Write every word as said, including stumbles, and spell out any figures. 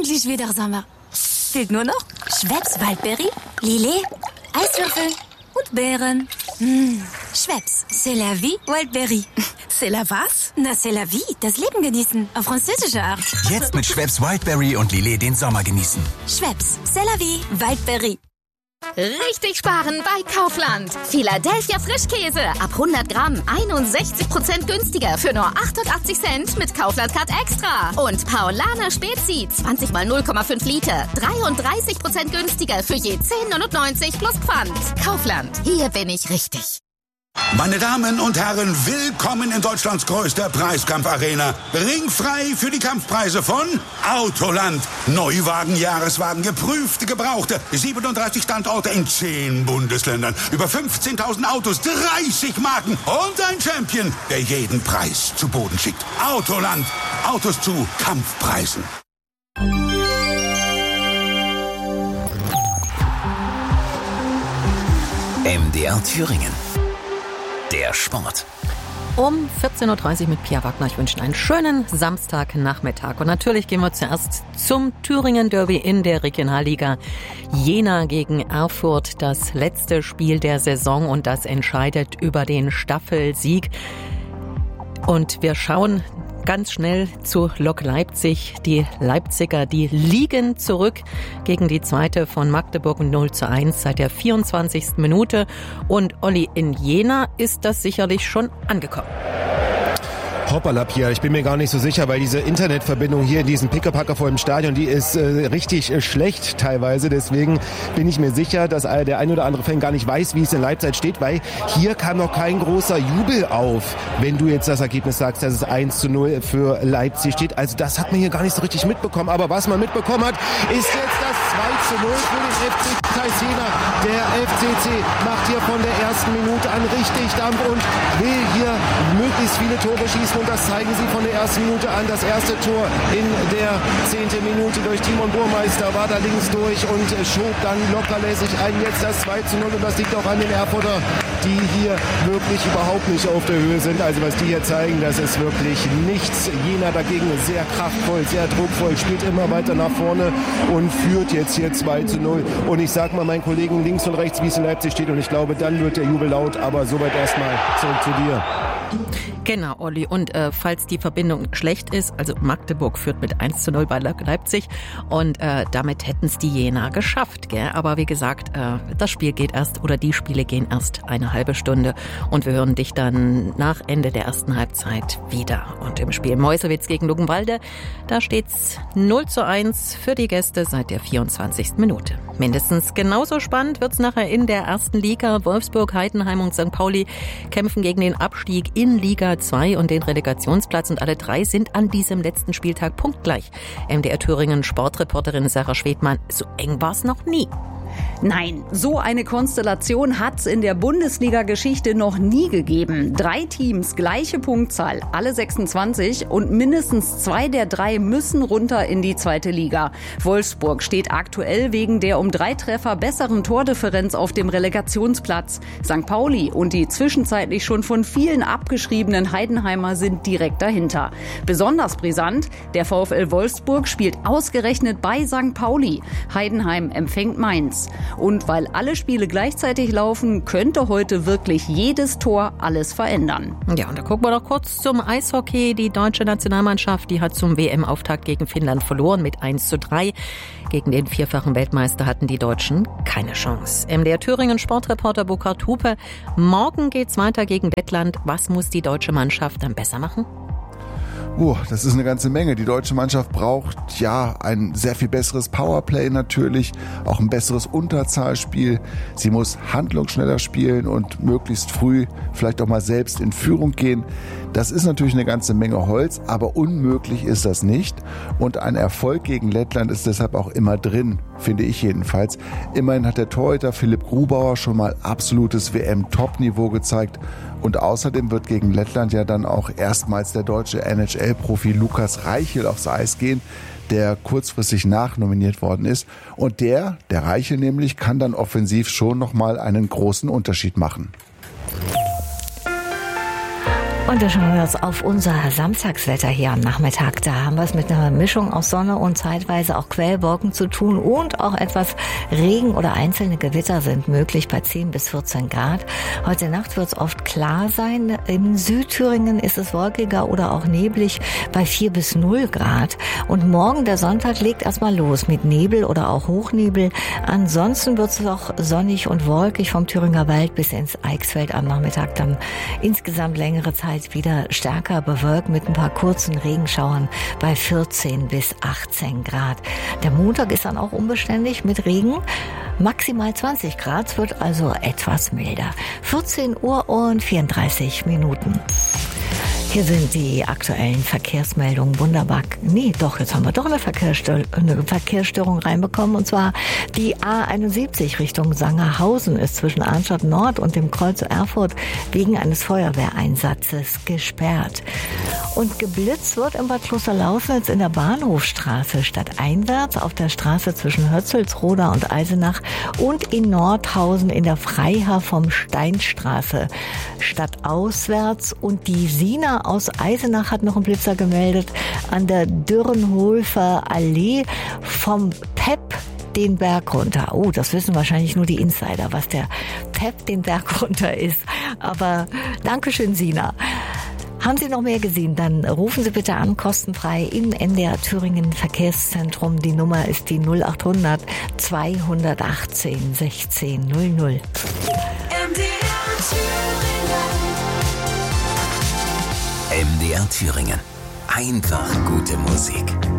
endlich wieder Sommer. Fehlt nur noch Schweppes Waldberry, Lillet, Eiswürfel und Beeren. Mmh. Schweppes, c'est la vie Waldberry. C'est la was? Na, c'est la vie, das Leben genießen, auf französische Art. Jetzt mit Schweppes Wildberry und Lillet den Sommer genießen. Schweppes, c'est la vie Waldberry. Richtig sparen bei Kaufland. Philadelphia Frischkäse ab hundert Gramm einundsechzig Prozent günstiger für nur achtundachtzig Cent mit Kaufland-Card Extra. Und Paulaner Spezi zwanzig mal null Komma fünf Liter dreiunddreißig Prozent günstiger für je zehn neunundneunzig plus Pfand. Kaufland, hier bin ich richtig. Meine Damen und Herren, willkommen in Deutschlands größter Preiskampfarena. Ringfrei für die Kampfpreise von Autoland. Neuwagen, Jahreswagen, geprüfte, gebrauchte. siebenunddreißig Standorte in zehn Bundesländern. Über fünfzehntausend Autos, dreißig Marken und ein Champion, der jeden Preis zu Boden schickt. Autoland. Autos zu Kampfpreisen. M D R Thüringen. Der Sport. Um vierzehn Uhr dreißig mit Pia Wagner. Ich wünsche einen schönen Samstagnachmittag. Und natürlich gehen wir zuerst zum Thüringen-Derby in der Regionalliga. Jena gegen Erfurt, das letzte Spiel der Saison und das entscheidet über den Staffelsieg. Und wir schauen ganz schnell zu Lok Leipzig. Die Leipziger, die liegen zurück gegen die zweite von Magdeburg null zu eins seit der vierundzwanzigsten Minute. Und Olli, in Jena ist das sicherlich schon angekommen. Hoppala, Pia, ich bin mir gar nicht so sicher, weil diese Internetverbindung hier in diesem Pickepacker vor dem Stadion, die ist äh, richtig äh, schlecht teilweise. Deswegen bin ich mir sicher, dass äh, der ein oder andere Fan gar nicht weiß, wie es in Leipzig steht, weil hier kam noch kein großer Jubel auf, wenn du jetzt das Ergebnis sagst, dass es eins zu null für Leipzig steht. Also das hat man hier gar nicht so richtig mitbekommen. Aber was man mitbekommen hat, ist jetzt das zwei zu null für den F C Zeiss Jena. Der F C C macht hier von der ersten Minute an richtig Dampf und will hier möglichst viele Tore schießen. Und das zeigen sie von der ersten Minute an. Das erste Tor in der zehnten Minute durch Timon Burmeister war da links durch und schob dann lockerlässig ein. Jetzt das zwei zu null und das liegt auch an den Erfurter, die hier wirklich überhaupt nicht auf der Höhe sind. Also was die hier zeigen, das ist wirklich nichts. Jena dagegen sehr kraftvoll, sehr druckvoll, spielt immer weiter nach vorne und führt jetzt hier zwei zu null. Und ich sag mal meinen Kollegen links und rechts, wie es in Leipzig steht. Und ich glaube, dann wird der Jubel laut. Aber soweit erstmal zurück zu dir. Genau, Olli. Und äh, falls die Verbindung schlecht ist, also Magdeburg führt mit eins zu null bei Leipzig und äh, damit hätten es die Jena geschafft. Gell? Aber wie gesagt, äh, das Spiel geht erst oder die Spiele gehen erst eine halbe Stunde und wir hören dich dann nach Ende der ersten Halbzeit wieder. Und im Spiel Meuselwitz gegen Luckenwalde, da steht's null zu eins für die Gäste seit der vierundzwanzigsten Minute. Mindestens genauso spannend wird's nachher in der ersten Liga. Wolfsburg, Heidenheim und Sankt Pauli kämpfen gegen den Abstieg in Liga zwei und den Relegationsplatz und alle drei sind an diesem letzten Spieltag punktgleich. M D R Thüringen Sportreporterin Sarah Schwedmann, so eng war's noch nie. Nein, so eine Konstellation hat's in der Bundesliga-Geschichte noch nie gegeben. Drei Teams, gleiche Punktzahl, alle sechsundzwanzig und mindestens zwei der drei müssen runter in die zweite Liga. Wolfsburg steht aktuell wegen der um drei Treffer besseren Tordifferenz auf dem Relegationsplatz. Sankt Pauli und die zwischenzeitlich schon von vielen abgeschriebenen Heidenheimer sind direkt dahinter. Besonders brisant, der VfL Wolfsburg spielt ausgerechnet bei Sankt Pauli. Heidenheim empfängt Mainz. Und weil alle Spiele gleichzeitig laufen, könnte heute wirklich jedes Tor alles verändern. Ja, und da gucken wir noch kurz zum Eishockey. Die deutsche Nationalmannschaft, die hat zum W M-Auftakt gegen Finnland verloren mit eins zu drei. Gegen den vierfachen Weltmeister hatten die Deutschen keine Chance. M D R Thüringen Sportreporter Burkhard Hupe. Morgen geht's weiter gegen Lettland. Was muss die deutsche Mannschaft dann besser machen? Uh, das ist eine ganze Menge. Die deutsche Mannschaft braucht ja ein sehr viel besseres Powerplay natürlich, auch ein besseres Unterzahlspiel. Sie muss handlungsschneller spielen und möglichst früh vielleicht auch mal selbst in Führung gehen. Das ist natürlich eine ganze Menge Holz, aber unmöglich ist das nicht. Und ein Erfolg gegen Lettland ist deshalb auch immer drin, finde ich jedenfalls. Immerhin hat der Torhüter Philipp Grubauer schon mal absolutes W M-Top-Niveau gezeigt. Und außerdem wird gegen Lettland ja dann auch erstmals der deutsche N H L-Profi Lukas Reichel aufs Eis gehen, der kurzfristig nachnominiert worden ist. Und der, der Reichel nämlich, kann dann offensiv schon nochmal einen großen Unterschied machen. Und da schauen wir jetzt auf unser Samstagswetter hier am Nachmittag. Da haben wir es mit einer Mischung aus Sonne und zeitweise auch Quellwolken zu tun und auch etwas Regen oder einzelne Gewitter sind möglich bei zehn bis vierzehn Grad. Heute Nacht wird es oft klar sein. In Südthüringen ist es wolkiger oder auch neblig bei vier bis null Grad. Und morgen, der Sonntag, legt erstmal los mit Nebel oder auch Hochnebel. Ansonsten wird es auch sonnig und wolkig vom Thüringer Wald bis ins Eichsfeld am Nachmittag. Dann insgesamt längere Zeit wieder stärker bewölkt mit ein paar kurzen Regenschauern bei vierzehn bis achtzehn Grad. Der Montag ist dann auch unbeständig mit Regen. Maximal zwanzig Grad, wird also etwas milder. vierzehn Uhr und vierunddreißig Minuten. Hier sind die aktuellen Verkehrsmeldungen. Wunderbar. Nee, doch, jetzt haben wir doch eine Verkehrsstör- eine Verkehrsstörung reinbekommen. Und zwar die A einundsiebzig Richtung Sangerhausen ist zwischen Arnstadt Nord und dem Kreuz Erfurt wegen eines Feuerwehreinsatzes gesperrt. Und geblitzt wird in Bad Klosterlausnitz in der Bahnhofstraße stadteinwärts auf der Straße zwischen Hötzelsroda und Eisenach und in Nordhausen in der Freiherr vom Steinstraße stadtauswärts. Und die Sina aus Eisenach hat noch einen Blitzer gemeldet an der Dürrenhofer Allee vom P E P den Berg runter. Oh, das wissen wahrscheinlich nur die Insider, was der P E P den Berg runter ist. Aber Dankeschön, Sina. Haben Sie noch mehr gesehen, dann rufen Sie bitte an, kostenfrei im N D R Thüringen Verkehrszentrum. Die Nummer ist die null acht hundert zweihundertachtzehn sechzehn null null. M D R Thüringen. M D R Thüringen. Einfach gute Musik.